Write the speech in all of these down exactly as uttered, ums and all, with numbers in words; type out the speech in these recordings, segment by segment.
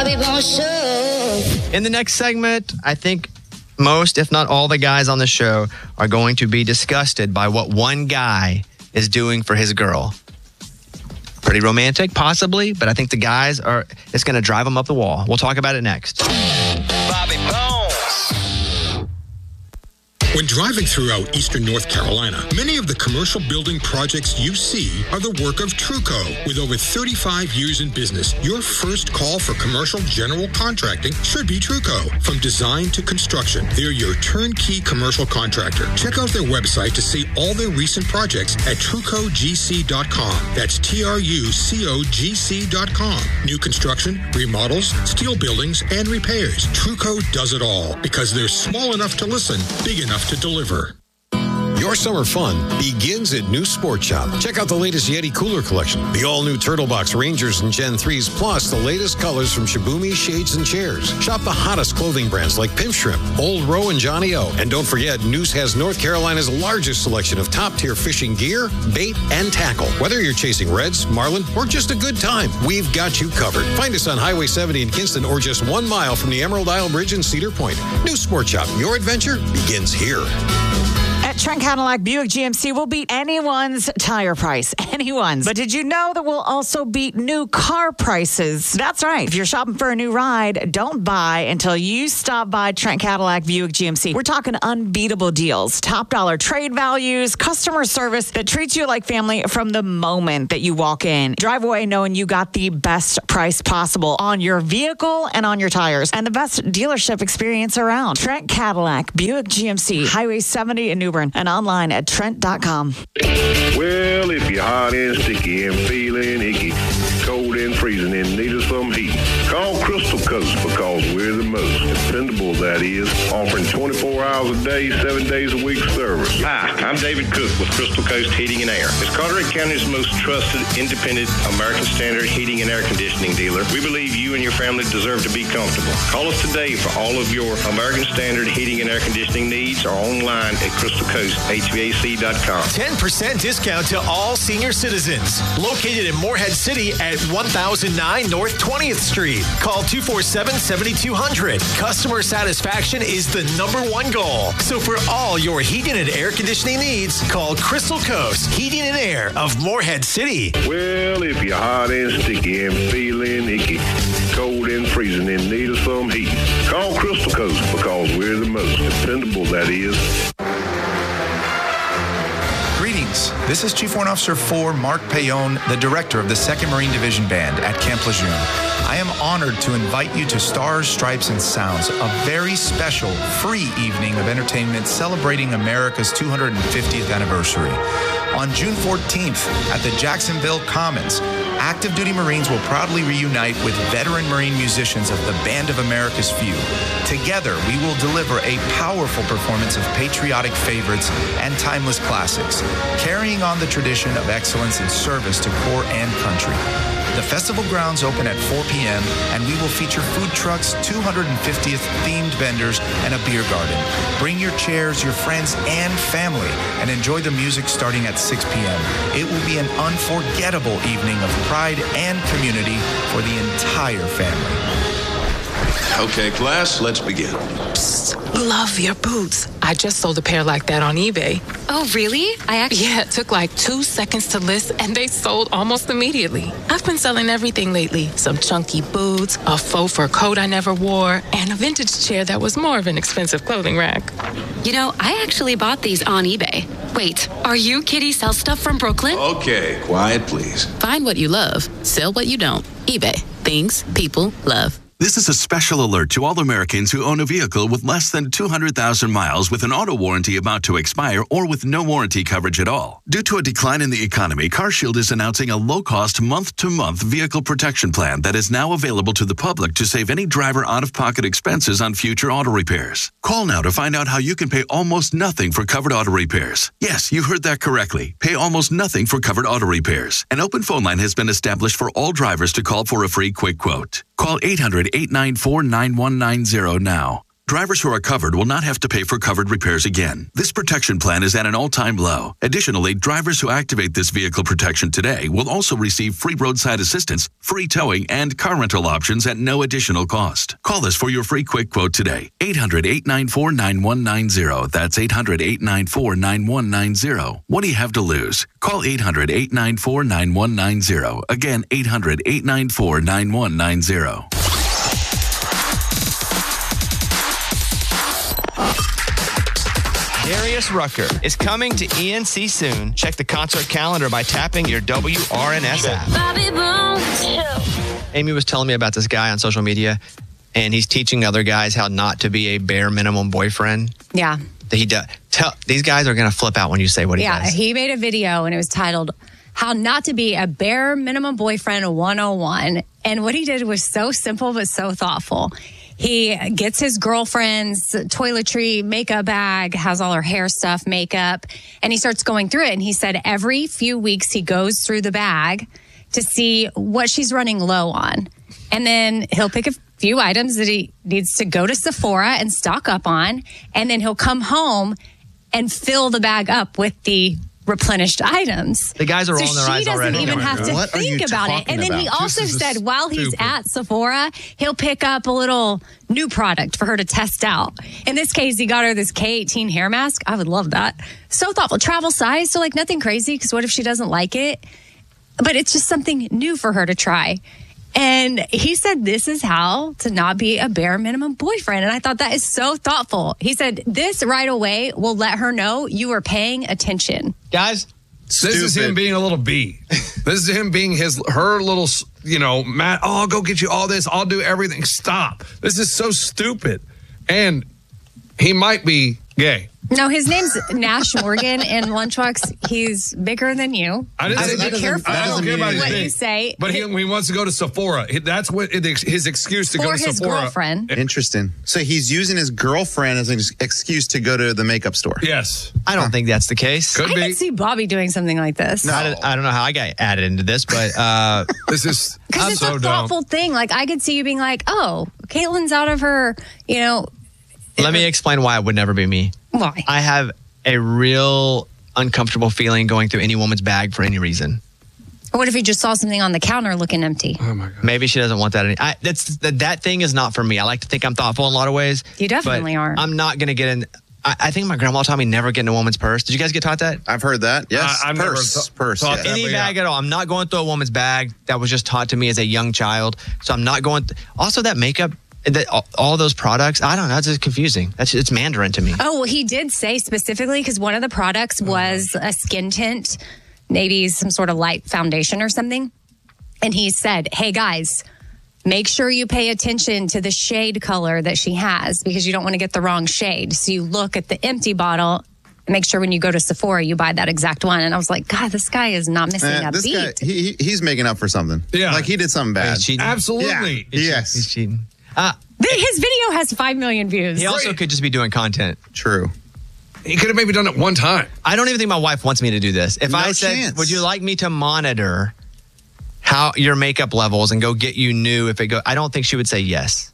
In the next segment, I think most, if not all, the guys on the show are going to be disgusted by what one guy is doing for his girl. Pretty romantic, possibly, but I think the guys are, it's going to drive them up the wall. We'll talk about it next. Bobby Bones. When driving throughout eastern North Carolina, many of the commercial building projects you see are the work of Truco. With over thirty-five years in business, your first call for commercial general contracting should be Truco. From design to construction, they're your turnkey commercial contractor. Check out their website to see all their recent projects at truco g c dot com. That's T R U C O G C dot com. New construction, remodels, steel buildings, and repairs. Truco does it all because they're small enough to listen, big enough to deliver. Your summer fun begins at New Sport Shop. Check out the latest Yeti cooler collection, the all-new Turtle Box Rangers and Gen threes, plus the latest colors from Shibumi Shades and Chairs. Shop the hottest clothing brands like Pimp Shrimp, Old Row, and Johnny O. And don't forget, Noose has North Carolina's largest selection of top-tier fishing gear, bait, and tackle. Whether you're chasing reds, marlin, or just a good time, we've got you covered. Find us on Highway seventy in Kinston or just one mile from the Emerald Isle Bridge in Cedar Point. New Sport Shop, your adventure begins here. At Trent Cadillac Buick G M C, we'll beat anyone's tire price. Anyone's. But did you know that we'll also beat new car prices? That's right. If you're shopping for a new ride, don't buy until you stop by Trent Cadillac Buick G M C. We're talking unbeatable deals, top dollar trade values, customer service that treats you like family from the moment that you walk in. Drive away knowing you got the best price possible on your vehicle and on your tires, and the best dealership experience around. Trent Cadillac Buick G M C, Highway seventy in New Bern, and online at trent dot com. Well, if you're hot and sticky and feeling icky, cold and freezing and need some heat, call Crystal Coast because we're the most dependable, that is, offering twenty-four hours a day, seven days a week service. Hi, I'm David Cook with Crystal Coast Heating and Air. As Carteret County's most trusted, independent, American Standard heating and air conditioning dealer, we believe you and your family deserve to be comfortable. Call us today for all of your American Standard heating and air conditioning needs or online at crystal coast h v a c dot com. ten percent discount to all senior citizens. Located in Morehead City at one thousand nine North twentieth Street. Call two four seven, seven two zero zero. Customer satisfaction is the number one goal. So for all your heating and air conditioning needs, call Crystal Coast Heating and Air of Morehead City. Well, if you're hot and sticky and feeling icky, cold and freezing and need some heat, call Crystal Coast because we're the most dependable, that is. Greetings. This is Chief Warrant Officer four, Mark Payon, the director of the second Marine Division Band at Camp Lejeune. I am honored to invite you to Stars, Stripes, and Sounds, a very special, free evening of entertainment celebrating America's two hundred fiftieth anniversary. On June fourteenth at the Jacksonville Commons, active duty Marines will proudly reunite with veteran Marine musicians of the Band of America's Few. Together, we will deliver a powerful performance of patriotic favorites and timeless classics, carrying on the tradition of excellence in service to corps and country. The festival grounds open at four p.m. and we will feature food trucks, two hundred fiftieth themed vendors, and a beer garden. Bring your chairs, your friends, and family, and enjoy the music starting at six p.m. It will be an unforgettable evening of pride and community for the entire family. Okay, class, let's begin. Psst, love your boots. I just sold a pair like that on eBay. Oh, really? I actually... Yeah, it took like two seconds to list, and they sold almost immediately. I've been selling everything lately. Some chunky boots, a faux fur coat I never wore, and a vintage chair that was more of an expensive clothing rack. You know, I actually bought these on eBay. Wait, are you Kitty Sell Stuff from Brooklyn? Okay, quiet, please. Find what you love. Sell what you don't. eBay. Things people love. This is a special alert to all Americans who own a vehicle with less than two hundred thousand miles with an auto warranty about to expire or with no warranty coverage at all. Due to a decline in the economy, CarShield is announcing a low-cost month-to-month vehicle protection plan that is now available to the public to save any driver out-of-pocket expenses on future auto repairs. Call now to find out how you can pay almost nothing for covered auto repairs. Yes, you heard that correctly. Pay almost nothing for covered auto repairs. An open phone line has been established for all drivers to call for a free quick quote. Call eight hundred, eight nine four, nine one nine zero now. Drivers who are covered will not have to pay for covered repairs again. This protection plan is at an all-time low. Additionally, drivers who activate this vehicle protection today will also receive free roadside assistance, free towing, and car rental options at no additional cost. Call us for your free quick quote today. eight hundred, eight nine four, nine one nine zero. That's eight hundred, eight nine four, nine one nine zero. What do you have to lose? Call eight hundred, eight nine four, nine one nine zero. Again, eight hundred, eight nine four, nine one nine zero. Darius Rucker is coming to E N C soon. Check the concert calendar by tapping your W R N S app. Amy was telling me about this guy on social media, and he's teaching other guys how not to be a bare minimum boyfriend. Yeah. That he does. Tell these guys are going to flip out when you say what he yeah, does. he made a video and it was titled "How Not to Be a Bare Minimum Boyfriend one oh one." And what he did was so simple but so thoughtful. He gets his girlfriend's toiletry makeup bag, has all her hair stuff, makeup, and he starts going through it. And he said every few weeks he goes through the bag to see what she's running low on. And then he'll pick a few items that he needs to go to Sephora and stock up on. And then he'll come home and fill the bag up with the replenished items. The guys are so rolling their she eyes doesn't already. even have to What are think you about it. talking And then he about? also This is said while he's stupid. at Sephora, he'll pick up a little new product for her to test out. In this case, he got her this K eighteen hair mask. I would love that. So thoughtful. Travel size, so like nothing crazy, because what if she doesn't like it? But it's just something new for her to try. And he said, this is how to not be a bare minimum boyfriend. And I thought that is so thoughtful. He said, this right away will let her know you are paying attention. Guys, this is him being a little B. This is him being his, her little, you know, Matt, oh, I'll go get you all this. I'll do everything. Stop. This is so stupid. And he might be gay. No, his name's Nash Morgan in Lunchbox. He's bigger than you. I didn't say be that careful I don't care about his what big. you say. But he, he wants to go to Sephora. He- That's what it- his excuse to For go to his Sephora. girlfriend. Interesting. So he's using his girlfriend as an ex- excuse to go to the makeup store. Yes. I don't think that's the case. I could see Bobby doing something like this. I, don't, I don't know how I got added into this, but uh, this is Because it's a thoughtful thing. Like, I could see you being like, oh, Caitlin's out of her, you know. Let me explain why it would never be me. Why? I have a real uncomfortable feeling going through any woman's bag for any reason. What if he just saw something on the counter looking empty? Oh, my God. Maybe she doesn't want that. Any, I, that's that, that thing is not for me. I like to think I'm thoughtful in a lot of ways. You definitely but are. I'm not going to get in. I, I think my grandma taught me never get in a woman's purse. Did you guys get taught that? I've heard that. Yes. I- I've purse. never th- purse. thought yes. that. Any but bag yeah. at all. I'm not going through a woman's bag. That was just taught to me as a young child. So I'm not going. Th- also, that makeup, that all, all those products. I don't know. It's just confusing. That's it's Mandarin to me. Oh, well, he did say specifically because one of the products was a skin tint, maybe some sort of light foundation or something. And he said, hey, guys, make sure you pay attention to the shade color that she has because you don't want to get the wrong shade. So you look at the empty bottle and make sure when you go to Sephora, you buy that exact one. And I was like, God, this guy is not missing Eh, a this beat. guy, he, he- he's making up for something. Yeah. Like he did something bad. He's cheating. Absolutely. Yeah. Yes. He's cheating. Uh, His video has five million views. he also could just be doing content. True. He could have maybe done it one time. I don't even think my wife wants me to do this. If No I said, chance. would you like me to monitor how your makeup levels and go get you new if it go, I don't think she would say yes.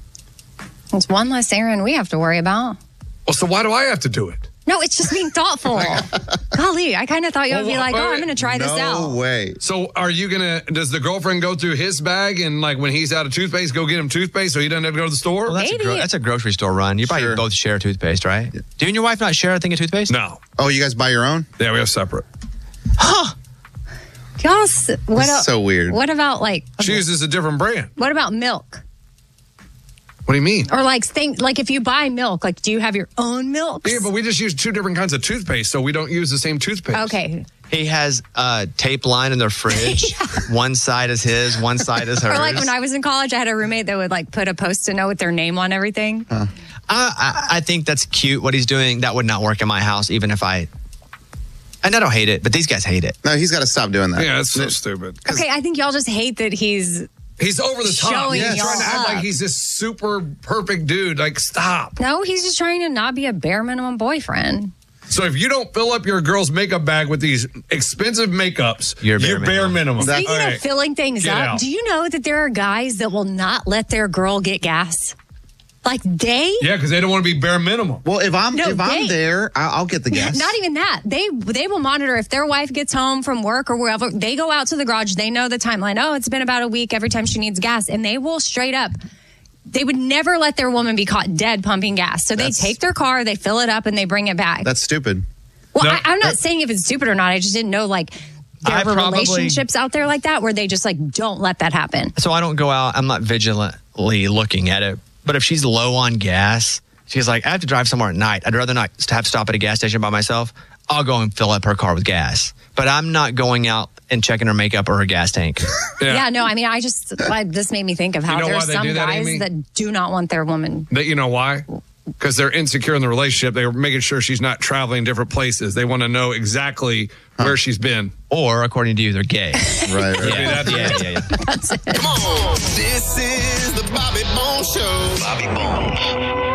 It's one less errand we have to worry about. Well, so why do I have to do it? No, it's just being thoughtful. Golly, I kind of thought you would Well, be like, well, oh, I'm going to try this out. No way. So are you going to, does the girlfriend go through his bag and like when he's out of toothpaste, go get him toothpaste so he doesn't have to go to the store? Well, that's, a, Maybe. gro- that's a grocery store run. You probably Sure. both share toothpaste, right? Do you and your wife not share a thing of toothpaste? No. Oh, you guys buy your own? Yeah, we have separate. Y'all, s- what This is el- so weird. What about like, She uses a different brand. what about milk? What do you mean? Or like, think, like if you buy milk, like, do you have your own milk? Yeah, but we just use two different kinds of toothpaste, so we don't use the same toothpaste. Okay. He has a tape line in their fridge. One side is his, one side is hers. Or like when I was in college, I had a roommate that would like put a post-it note with their name on everything. I, I, I think that's cute what he's doing. That would not work in my house, even if I. And I don't hate it, but these guys hate it. No, he's got to stop doing that. Yeah, that's so stupid. Okay, I think y'all just hate that he's He's over the top. Showing He's y'all trying to act up. like he's this super perfect dude. Like, stop. no, he's just trying to not be a bare minimum boyfriend. So if you don't fill up your girl's makeup bag with these expensive makeups, You're you're bare bare, minimum. minimum. Speaking All of right. filling things Get up, out. do you know that there are guys that will not let their girl get gas? Like they? Yeah, because they don't want to be bare minimum. Well, if I'm No, if I'm they- there, I'll, I'll get the gas. Not even that. They they will monitor if their wife gets home from work or wherever. They go out to the garage. They know the timeline. Oh, it's been about a week every time she needs gas. And they will straight up, they would never let their woman be caught dead pumping gas. So That's- they take their car, they fill it up, and they bring it back. That's stupid. Well, No, I, I'm not that- saying if it's stupid or not. I just didn't know, like, there I were probably- relationships out there like that where they just, like, don't let that happen. So I don't go out. I'm not vigilantly looking at it. But if she's low on gas, she's like, I have to drive somewhere at night. I'd rather not have to stop at a gas station by myself. I'll go and fill up her car with gas. But I'm not going out and checking her makeup or her gas tank. Yeah, no, I mean, I just, I, this made me think of how You know why there's they some do that, guys Amy? that do not want their woman. That you know why? Because they're insecure in the relationship. They're making sure she's not traveling different places. They want to know exactly where she's been. Or, according to you, they're gay. Right, right. Yeah, That's yeah, it. yeah, yeah. Come on. This is the Bobby Bones Show. Bobby Bones.